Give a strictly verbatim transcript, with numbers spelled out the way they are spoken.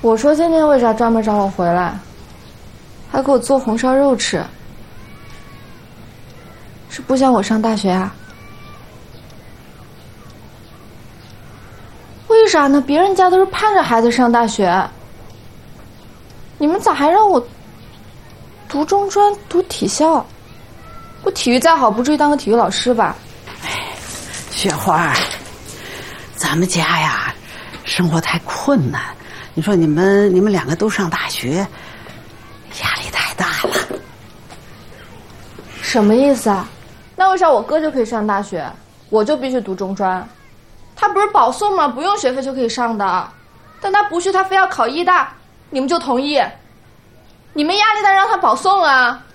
我说今天为啥专门找我回来，还给我做红烧肉吃？是不想我上大学啊？为啥呢？别人家都是盼着孩子上大学，你们咋还让我读中专、读体校？我体育再好，不至于当个体育老师吧？ 哎，雪花，咱们家呀，生活太困难。你说你们你们两个都上大学，压力太大了。 什么意思啊？那为啥我哥就可以上大学，我就必须读中专？他不是保送吗？不用学费就可以上的，但他不去，他非要考医大，你们就同意？你们压力大让他保送啊？